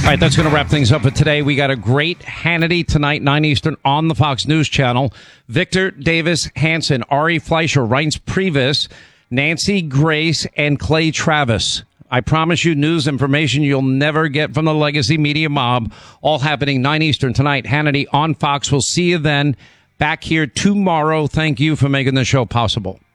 All right, that's going to wrap things up for today. We got a great Hannity tonight, 9 Eastern, on the Fox News Channel. Victor Davis Hanson, Ari Fleischer, Reince Priebus, Nancy Grace, and Clay Travis. I promise you news, information you'll never get from the legacy media mob. All happening 9 Eastern tonight. Hannity on Fox. We'll see you then. Back here tomorrow. Thank you for making the show possible.